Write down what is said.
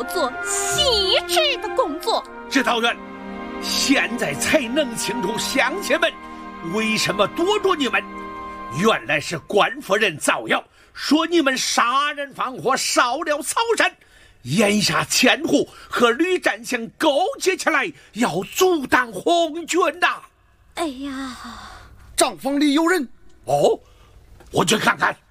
做细致的工作。 指导员，现在才弄清楚乡亲们为什么躲着你们，原来是官夫人造谣，说你们杀人放火，烧了草山，眼下千户和吕占祥勾结起来，要阻挡红军呐！ 哎呀， 账房里有人。 哦，我去看看。